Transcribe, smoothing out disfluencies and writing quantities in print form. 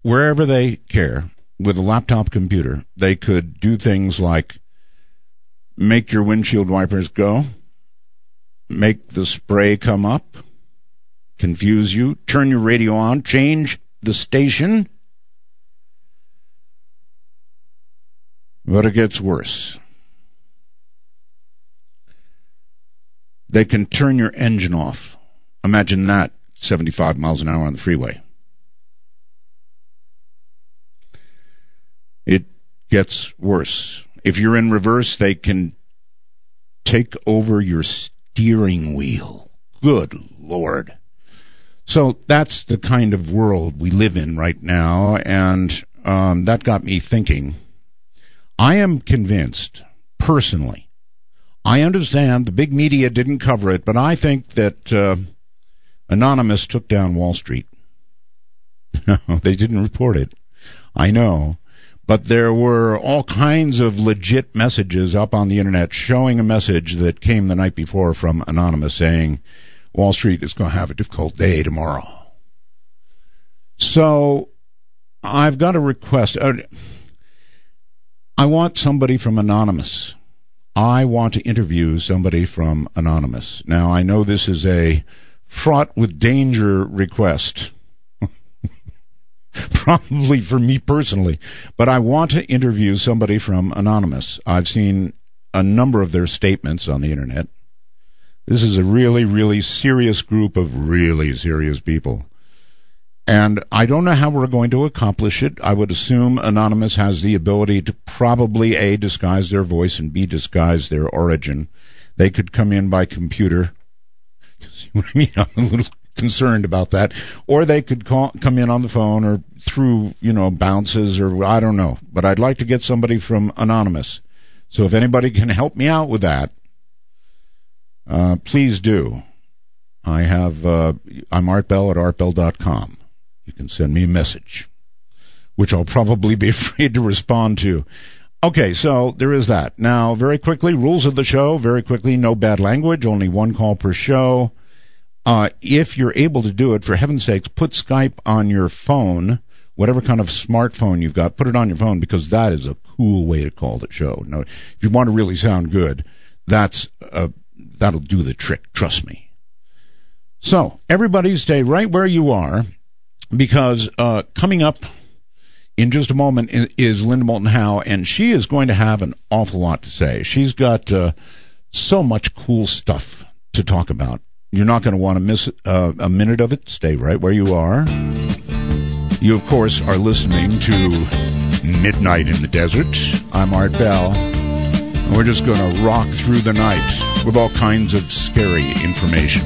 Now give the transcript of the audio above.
wherever they care, with a laptop computer, they could do things like make your windshield wipers go, make the spray come up, confuse you, turn your radio on, change the station. But it gets worse. They can turn your engine off. Imagine that, 75 miles an hour on the freeway. It gets worse. If you're in reverse, they can take over your steering wheel. Good Lord. So that's the kind of world we live in right now, and that got me thinking. I am convinced, personally, I understand the big media didn't cover it, but I think that Anonymous took down Wall Street. No, they didn't report it. I know. But there were all kinds of legit messages up on the Internet showing a message that came the night before from Anonymous saying Wall Street is going to have a difficult day tomorrow. So I've got a request. I want somebody from Anonymous. I want to interview somebody from Anonymous. Now, I know this is a fraught with danger request. Probably for me personally, but I want to interview somebody from Anonymous. I've seen a number of their statements on the Internet. This is a really, really serious group of really serious people. And I don't know how we're going to accomplish it. I would assume Anonymous has the ability to probably, A, disguise their voice, and B, disguise their origin. They could come in by computer. See what I mean? I'm a little concerned about that. Or they could come in on the phone or through, bounces or I don't know. But I'd like to get somebody from Anonymous. So if anybody can help me out with that, please do. I'm Art Bell at artbell.com. You can send me a message, which I'll probably be afraid to respond to. Okay, so there is that. Now, very quickly, rules of the show. Very quickly, no bad language, only one call per show. If you're able to do it, for heaven's sakes, put Skype on your phone, whatever kind of smartphone you've got, put it on your phone, because that is a cool way to call the show. Now, if you want to really sound good, that'll do the trick, trust me. So, everybody stay right where you are, because coming up in just a moment is Linda Moulton Howe, and she is going to have an awful lot to say. She's got so much cool stuff to talk about. You're not going to want to miss a minute of it. Stay right where you are. You, of course, are listening to Midnight in the Desert. I'm Art Bell, and we're just going to rock through the night with all kinds of scary information.